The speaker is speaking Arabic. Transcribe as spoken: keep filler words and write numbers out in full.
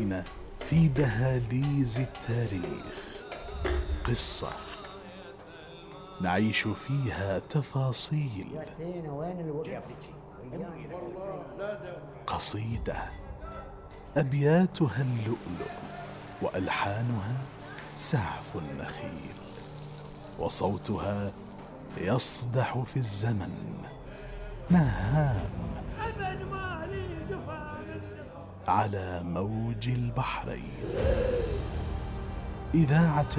بنا في دهاليز التاريخ قصة نعيش فيها تفاصيل، قصيدة أبياتها اللؤلؤ وألحانها سعف النخيل، وصوتها يصدح في الزمن نهام على موج البحرين. إذاعة